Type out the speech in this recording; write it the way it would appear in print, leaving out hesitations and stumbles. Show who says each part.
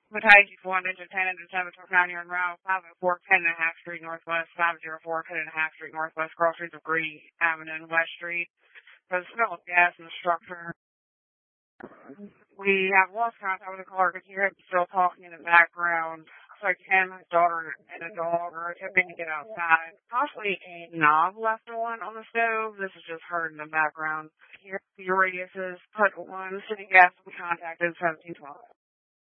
Speaker 1: Mataiji 1, Engine 10, Engine 7, 29, you're en route, 504 10 and a half Street Northwest, 504 10 and a half Street Northwest, cross streets of Green Avenue and West Street. There's a smell of gas in the structure. We have lost contact with the caller. Could hear him still talking in the background. Looks like him, his daughter, and a dog are attempting to get outside. Possibly a knob left on the stove. This is just heard in the background. Here, your radius is put 1 city gas will be contacted 1712.